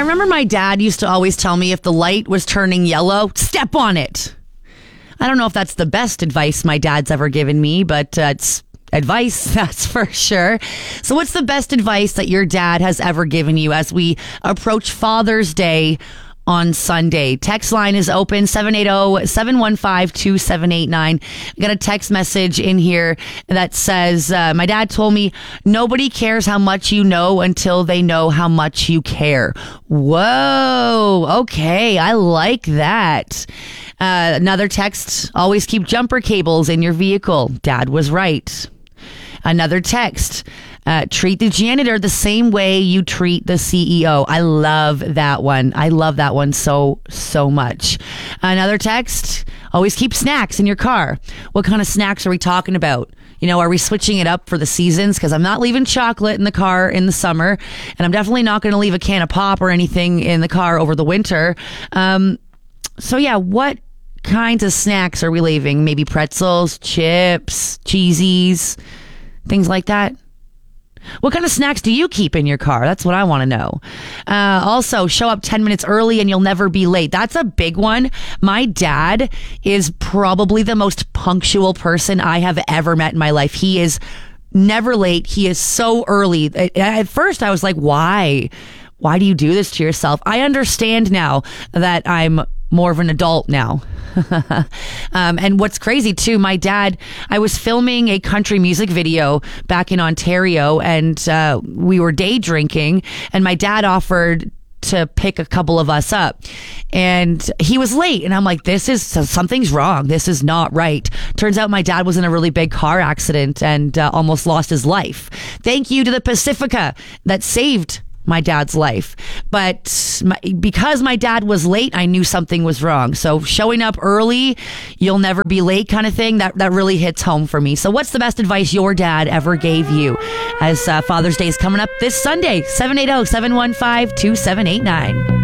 remember my dad used to always tell me if the light was turning yellow, step on it. I don't know if that's the best advice my dad's ever given me, but it's advice, that's for sure. So what's the best advice that your dad has ever given you as we approach Father's Day on Sunday? Text line is open, 780-715-2789. I got a text message in here that says, my dad told me nobody cares how much you know until they know how much you care. Whoa. Okay. I like that. Another text, always keep jumper cables in your vehicle. Dad was right. Another text, treat the janitor the same way you treat the CEO. I love that one. I love that one so much. Another text, always keep snacks in your car. What kind of snacks are we talking about? You know, are we switching it up for the seasons? Because I'm not leaving chocolate in the car in the summer, and I'm definitely not going to leave a can of pop or anything in the car over the winter. So yeah, what kinds of snacks are we leaving? Maybe pretzels, chips, cheesies, things like that. What kind of snacks do you keep in your car? That's what I want to know. Also, show up 10 minutes early and you'll never be late. That's a big one. My dad is probably the most punctual person I have ever met in my life. He is never late. He is so early. At first, I was like, why? Why do you do this to yourself? I understand now that I'm more of an adult now. And what's crazy too, my dad, I was filming a country music video back in Ontario, and we were day drinking, and my dad offered to pick a couple of us up, and he was late, and I'm like, something's wrong. This is not right. Turns out my dad was in a really big car accident and almost lost his life. Thank you to the Pacifica that saved my dad's life. But because my dad was late, I knew something was wrong. So showing up early, you'll never be late kind of thing, that really hits home for me. So what's the best advice your dad ever gave you as Father's Day is coming up this Sunday? 780-715-2789.